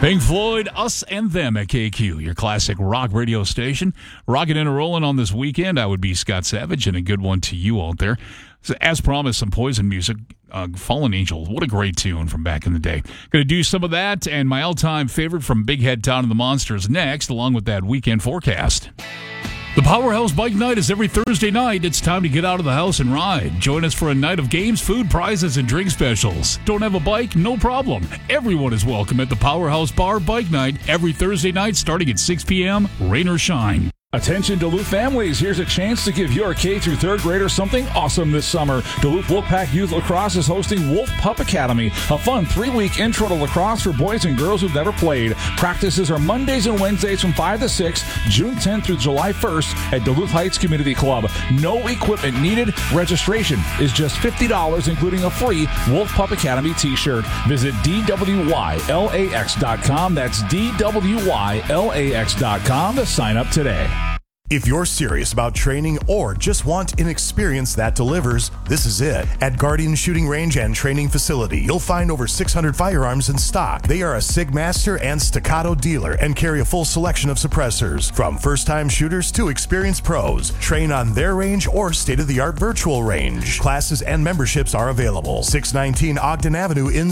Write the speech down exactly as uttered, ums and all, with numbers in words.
Pink Floyd, Us and Them at K Q, your classic rock radio station. Rocking and rolling on this weekend. I would be Scott Savage, and a good one to you out there. So as promised, some Poison music. Uh, Fallen Angel, what a great tune from back in the day. Going to do some of that, and my all-time favorite from Big Head Town of the Monsters next, along with that weekend forecast. The Powerhouse Bike Night is every Thursday night. It's time to get out of the house and ride. Join us for a night of games, food, prizes, and drink specials. Don't have a bike? No problem. Everyone is welcome at the Powerhouse Bar Bike Night every Thursday night starting at six p.m., rain or shine. Attention Duluth families, here's a chance to give your K through third grader something awesome this summer. Duluth Wolfpack Youth Lacrosse is hosting Wolf Pup Academy, a fun three-week intro to lacrosse for boys and girls who've never played. Practices are Mondays and Wednesdays from five to six, June tenth through July first at Duluth Heights Community Club. No equipment needed. Registration is just fifty dollars, including a free Wolf Pup Academy t-shirt. Visit D W Y L A X dot com. That's D W Y L A X dot com to sign up today. If you're serious about training or just want an experience that delivers, this is it. At Guardian Shooting Range and Training Facility, you'll find over six hundred firearms in stock. They are a SIG Master and Staccato dealer and carry a full selection of suppressors. From first-time shooters to experienced pros, train on their range or state-of-the-art virtual range. Classes and memberships are available. six nineteen Ogden Avenue in